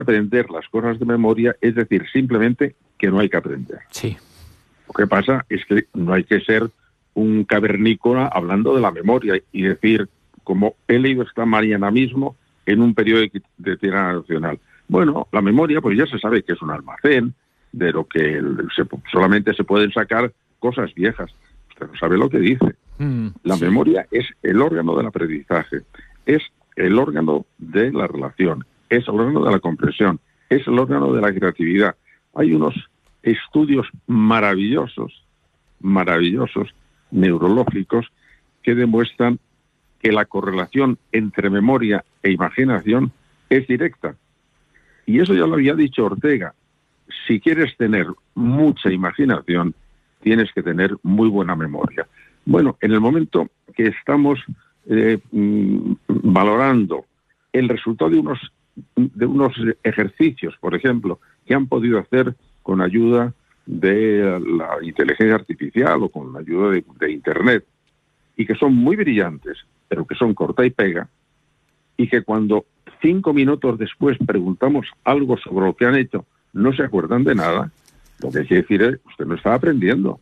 aprender las cosas de memoria, es decir, simplemente que no hay que aprender. Sí. Lo que pasa es que no hay que ser un cavernícola hablando de la memoria y decir, como he leído esta mañana mismo en un periódico de tirada nacional. Bueno, la memoria, pues ya se sabe que es un almacén de lo que solamente se pueden sacar cosas viejas. Usted no sabe lo que dice. La memoria es el órgano del aprendizaje, es el órgano de la relación, es el órgano de la comprensión, es el órgano de la creatividad. Hay unos estudios maravillosos, neurológicos, que demuestran que la correlación entre memoria e imaginación es directa. Y eso ya lo había dicho Ortega. Si quieres tener mucha imaginación, tienes que tener muy buena memoria. Bueno, en el momento que estamos valorando el resultado de unos ejercicios, por ejemplo, que han podido hacer con ayuda de la inteligencia artificial o con la ayuda de Internet, y que son muy brillantes, pero que son corta y pega, y que cuando 5 minutos después preguntamos algo sobre lo que han hecho, no se acuerdan de nada, lo que hay que decir es, usted no está aprendiendo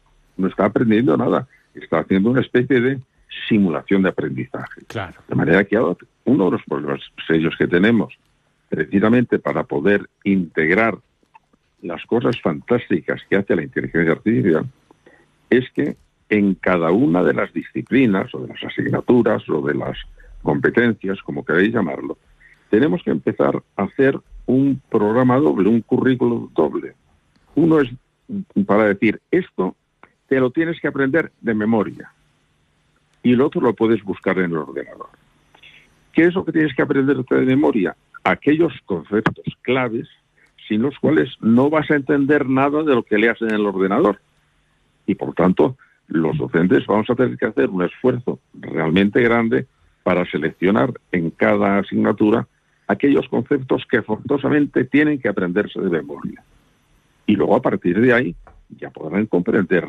nada, está haciendo una especie de simulación de aprendizaje. Claro. De manera que uno de los problemas serios que tenemos, precisamente para poder integrar las cosas fantásticas que hace la inteligencia artificial, es que en cada una de las disciplinas, o de las asignaturas, o de las competencias, como queráis llamarlo, tenemos que empezar a hacer un programa doble, un currículum doble. Uno es para decir, esto te lo tienes que aprender de memoria, y el otro lo puedes buscar en el ordenador. ¿Qué es lo que tienes que aprender de memoria? Aquellos conceptos claves sin los cuales no vas a entender nada de lo que leas en el ordenador. Y por tanto, los docentes vamos a tener que hacer un esfuerzo realmente grande para seleccionar en cada asignatura aquellos conceptos que forzosamente tienen que aprenderse de memoria. Y luego, a partir de ahí, ya podrán comprender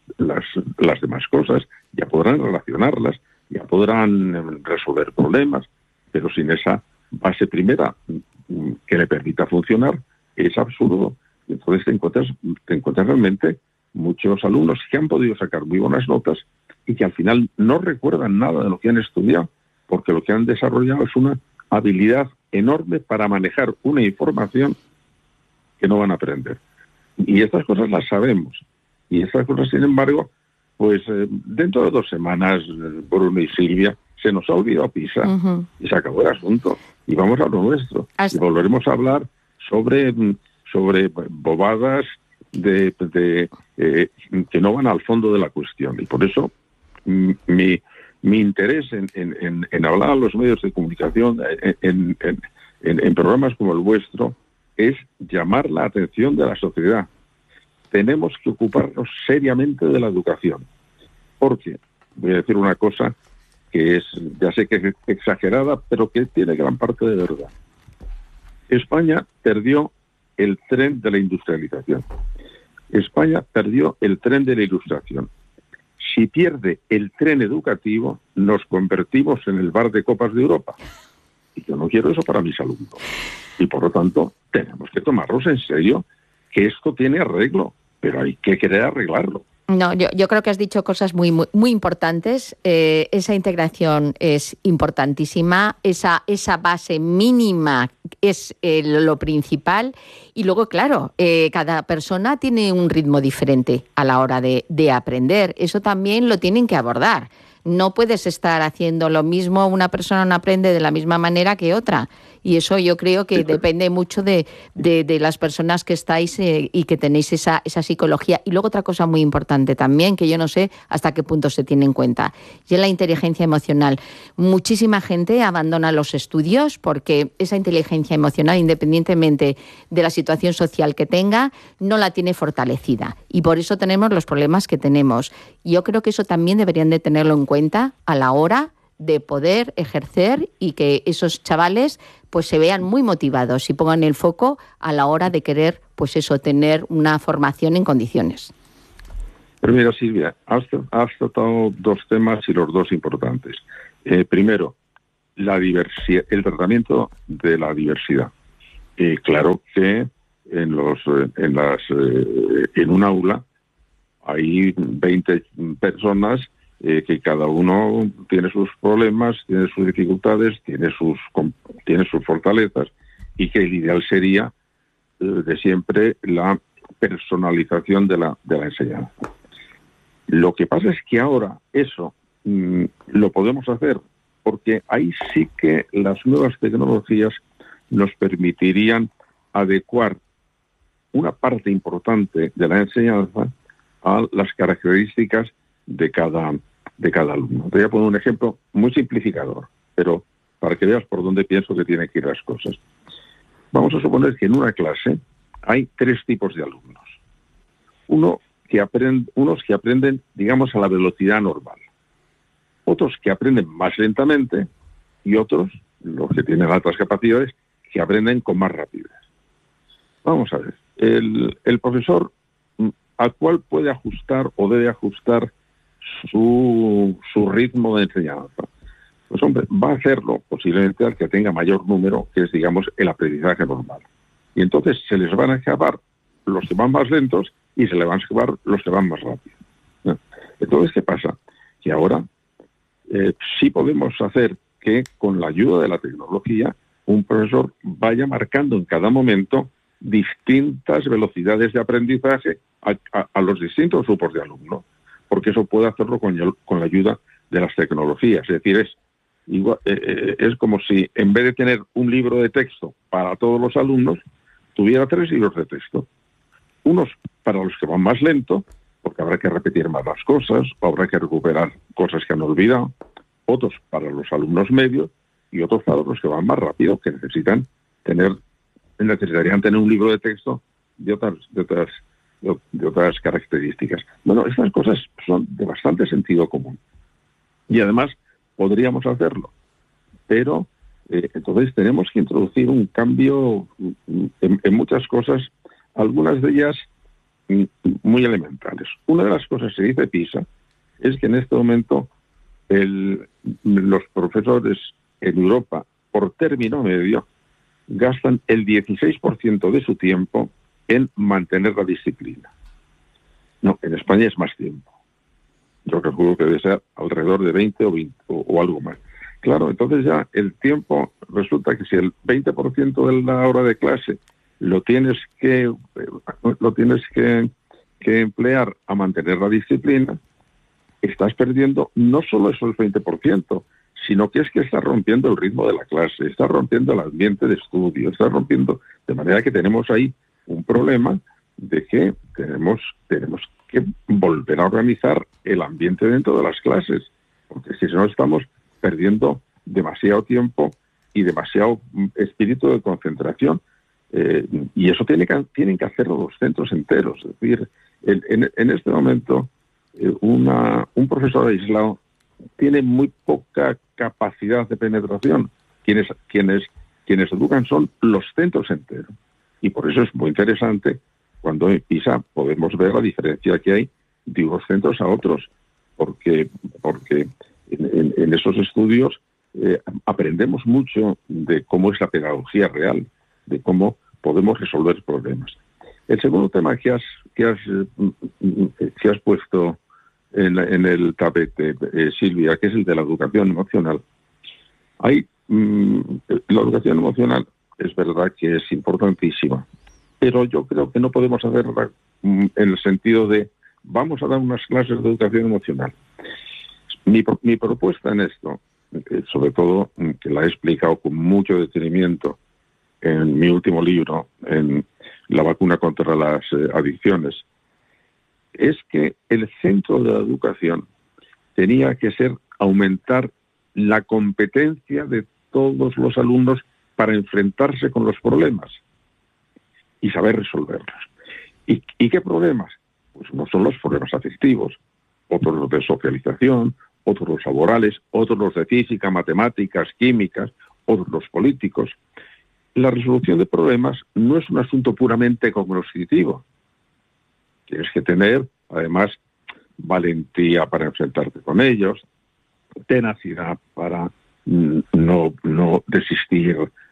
las demás cosas, ya podrán relacionarlas, ya podrán resolver problemas, pero sin esa base primera que le permita funcionar, es absurdo. Y entonces te encuentras realmente muchos alumnos que han podido sacar muy buenas notas y que al final no recuerdan nada de lo que han estudiado, porque lo que han desarrollado es una habilidad enorme para manejar una información que no van a aprender. Y estas cosas las sabemos. Y estas cosas, sin embargo, pues dentro de 2 semanas, Bruno y Silvia, se nos ha olvidado PISA y se acabó el asunto. Y vamos a lo nuestro. Y volveremos a hablar sobre bobadas que no van al fondo de la cuestión. Y por eso mi interés en hablar a los medios de comunicación, en programas como el vuestro, es llamar la atención de la sociedad. Tenemos que ocuparnos seriamente de la educación. Porque, voy a decir una cosa que es, ya sé que es exagerada, pero que tiene gran parte de verdad. España perdió el tren de la industrialización. España perdió el tren de la ilustración. Si pierde el tren educativo, nos convertimos en el bar de copas de Europa. Y yo no quiero eso para mis alumnos. Y por lo tanto, tenemos que tomarnos en serio que esto tiene arreglo, pero hay que querer arreglarlo. No, yo creo que has dicho cosas muy importantes. Esa integración es importantísima. Esa base mínima es lo principal. Y luego, claro, cada persona tiene un ritmo diferente a la hora de aprender. Eso también lo tienen que abordar. No puedes estar haciendo lo mismo, una persona no aprende de la misma manera que otra. Y eso yo creo que depende mucho de las personas que estáis y que tenéis esa psicología. Y luego otra cosa muy importante también, que yo no sé hasta qué punto se tiene en cuenta, y es la inteligencia emocional. Muchísima gente abandona los estudios porque esa inteligencia emocional, independientemente de la situación social que tenga, no la tiene fortalecida. Y por eso tenemos los problemas que tenemos. Yo creo que eso también deberían de tenerlo en cuenta a la hora de poder ejercer y que esos chavales pues se vean muy motivados y pongan el foco a la hora de querer pues eso, tener una formación en condiciones. Pero mira, Silvia, has tratado 2 temas y los 2 importantes. Primero, la diversidad, el tratamiento de la diversidad. Y claro que en un aula hay 20 personas que cada uno tiene sus problemas, tiene sus dificultades, tiene sus fortalezas, y que el ideal sería de siempre la personalización de la enseñanza. Lo que pasa es que ahora eso lo podemos hacer porque ahí sí que las nuevas tecnologías nos permitirían adecuar una parte importante de la enseñanza a las características de cada alumno. Te voy a poner un ejemplo muy simplificador, pero para que veas por dónde pienso que tienen que ir las cosas. Vamos a suponer que en una clase hay 3 tipos de alumnos. Unos que aprenden, digamos, a la velocidad normal. Otros que aprenden más lentamente y otros, los que tienen altas capacidades, que aprenden con más rapidez. Vamos a ver, el profesor, ¿a cuál puede ajustar o debe ajustar su ritmo de enseñanza? Pues hombre, va a hacerlo posiblemente al que tenga mayor número, que es, digamos, el aprendizaje normal. Y entonces se les van a escapar los que van más lentos y se les van a escapar los que van más rápido. Entonces, ¿qué pasa? Que ahora sí podemos hacer que con la ayuda de la tecnología un profesor vaya marcando en cada momento distintas velocidades de aprendizaje a los distintos grupos de alumnos, porque eso puede hacerlo con la ayuda de las tecnologías. Es decir, es como si en vez de tener un libro de texto para todos los alumnos, tuviera 3 libros de texto. Unos para los que van más lento, porque habrá que repetir más las cosas, o habrá que recuperar cosas que han olvidado. Otros para los alumnos medios y otros para los que van más rápido, que necesitarían tener un libro de texto de otras características. Bueno, estas cosas son de bastante sentido común. Y además podríamos hacerlo. Pero entonces tenemos que introducir un cambio en muchas cosas, algunas de ellas muy elementales. Una de las cosas que dice PISA es que en este momento los profesores en Europa, por término medio, gastan el 16% de su tiempo en mantener la disciplina. No, en España es más tiempo. Yo calculo que debe ser alrededor de 20 o algo más. Claro, entonces ya el tiempo, resulta que si el 20% de la hora de clase lo tienes que emplear a mantener la disciplina, estás perdiendo no solo eso el 20%, sino que estás rompiendo el ritmo de la clase, estás rompiendo el ambiente de estudio, estás rompiendo, de manera que tenemos ahí un problema de que tenemos que volver a organizar el ambiente dentro de las clases, porque si no estamos perdiendo demasiado tiempo y demasiado espíritu de concentración, y eso tienen que hacerlo los centros enteros. Es decir, en este momento un profesor aislado tiene muy poca capacidad de penetración. Quienes educan son los centros enteros, y por eso es muy interesante cuando en PISA podemos ver la diferencia que hay de unos centros a otros, porque en esos estudios aprendemos mucho de cómo es la pedagogía real, de cómo podemos resolver problemas. El segundo tema que has puesto en el tapete, Silvia, que es el de la educación emocional. La educación emocional es verdad que es importantísima, pero yo creo que no podemos hacerla en el sentido de vamos a dar unas clases de educación emocional. Mi propuesta en esto, sobre todo que la he explicado con mucho detenimiento en mi último libro, en La vacuna contra las adicciones, es que el centro de la educación tenía que ser aumentar la competencia de todos los alumnos para enfrentarse con los problemas y saber resolverlos. ¿Y qué problemas? Pues no son los problemas afectivos, otros los de socialización, otros los laborales, otros los de física, matemáticas, químicas, otros los políticos. La resolución de problemas no es un asunto puramente cognitivo. Tienes que tener, además, valentía para enfrentarte con ellos, tenacidad para no desistir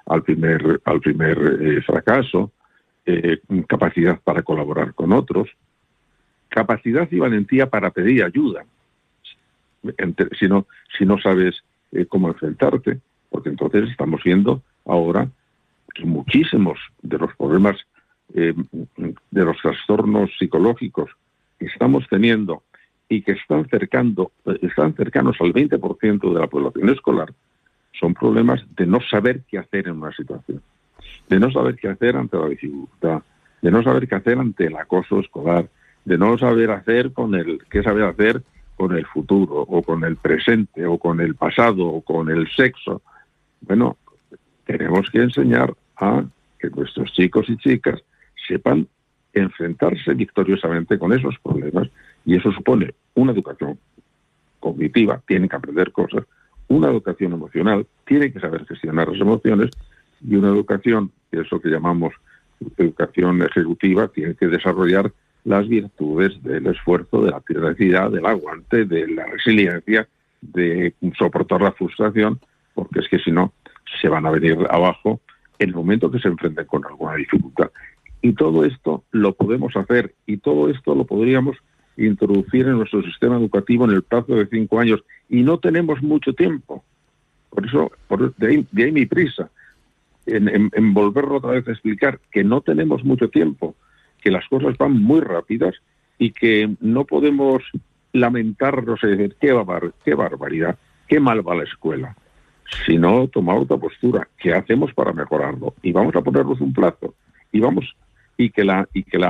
al primer fracaso, capacidad para colaborar con otros, capacidad y valentía para pedir ayuda, si no sabes cómo enfrentarte, porque entonces estamos viendo ahora que muchísimos de los problemas, de los trastornos psicológicos que estamos teniendo y que están cercanos al 20% de la población escolar, son problemas de no saber qué hacer en una situación, de no saber qué hacer ante la dificultad, de no saber qué hacer ante el acoso escolar, de no saber qué saber hacer con el futuro, o con el presente, o con el pasado, o con el sexo. Bueno, tenemos que enseñar a que nuestros chicos y chicas sepan enfrentarse victoriosamente con esos problemas, y eso supone una educación cognitiva, tienen que aprender cosas, una educación emocional, tienen que saber gestionar las emociones, y una educación, que es lo que llamamos educación ejecutiva, tiene que desarrollar las virtudes del esfuerzo, de la tenacidad, del aguante, de la resiliencia, de soportar la frustración, porque es que si no, se van a venir abajo en el momento que se enfrenten con alguna dificultad. Y todo esto lo podemos hacer, y todo esto lo podríamos introducir en nuestro sistema educativo en el plazo de 5 años, y no tenemos mucho tiempo. Por eso, de ahí mi prisa, en volverlo otra vez a explicar, que no tenemos mucho tiempo, que las cosas van muy rápidas y que no podemos lamentarnos y decir qué barbaridad, qué mal va la escuela, sino tomar otra postura. ¿Qué hacemos para mejorarlo? Y vamos a ponernos un plazo, y que la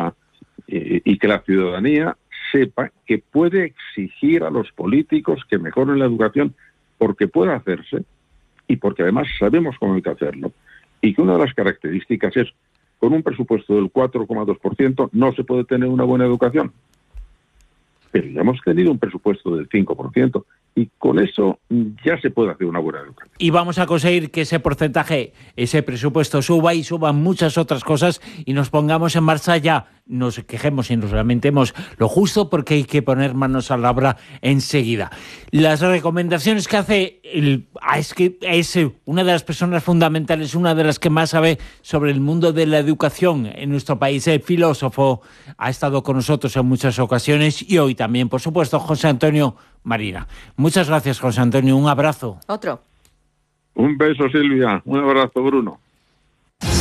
ciudadanía sepa que puede exigir a los políticos que mejoren la educación, porque puede hacerse y porque además sabemos cómo hay que hacerlo, y que una de las características es: con un presupuesto del 4,2% no se puede tener una buena educación. Pero ya hemos tenido un presupuesto del 5%, y con eso ya se puede hacer una buena educación. Y vamos a conseguir que ese porcentaje, ese presupuesto suba, y suban muchas otras cosas, y nos pongamos en marcha ya. Nos quejemos y nos lamentemos lo justo, porque hay que poner manos a la obra enseguida. Las recomendaciones que hace es que es una de las personas fundamentales, una de las que más sabe sobre el mundo de la educación en nuestro país. El filósofo ha estado con nosotros en muchas ocasiones, y hoy también, por supuesto, José Antonio Marina. Muchas gracias, José Antonio. Un abrazo. Otro. Un beso, Silvia. Un abrazo, Bruno.